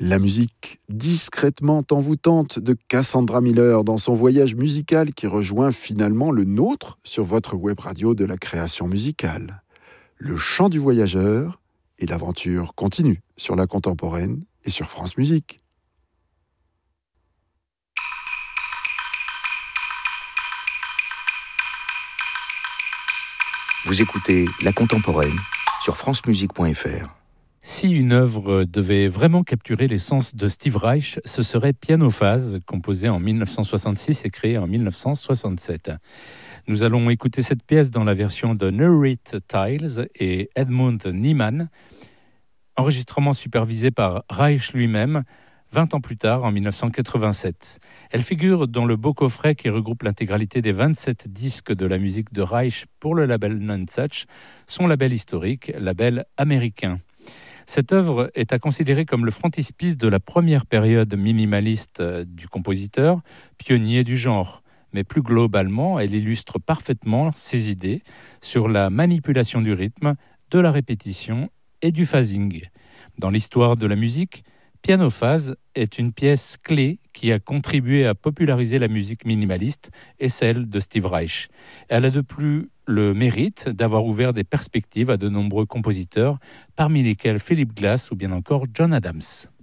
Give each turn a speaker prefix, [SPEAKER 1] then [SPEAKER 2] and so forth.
[SPEAKER 1] La musique discrètement envoûtante de Cassandra Miller dans son voyage musical qui rejoint finalement le nôtre sur votre web radio de la création musicale. Le chant du voyageur et l'aventure continue sur la contemporaine et sur France Musique.
[SPEAKER 2] Vous écoutez La Contemporaine sur francemusique.fr.
[SPEAKER 3] Si une œuvre devait vraiment capturer l'essence de Steve Reich, ce serait Pianophase, composé en 1966 et créé en 1967. Nous allons écouter cette pièce dans la version de Nurit Tiles et Edmund Niemann, enregistrement supervisé par Reich lui-même, 20 ans plus tard, en 1987. Elle figure dans le beau coffret qui regroupe l'intégralité des 27 disques de la musique de Reich pour le label Nonesuch, son label historique, label américain. Cette œuvre est à considérer comme le frontispice de la première période minimaliste du compositeur, pionnier du genre. Mais plus globalement, elle illustre parfaitement ses idées sur la manipulation du rythme, de la répétition et du phasing. Dans l'histoire de la musique, Pianophase est une pièce clé qui a contribué à populariser la musique minimaliste et celle de Steve Reich. Elle a de plus le mérite d'avoir ouvert des perspectives à de nombreux compositeurs, parmi lesquels Philip Glass ou bien encore John Adams.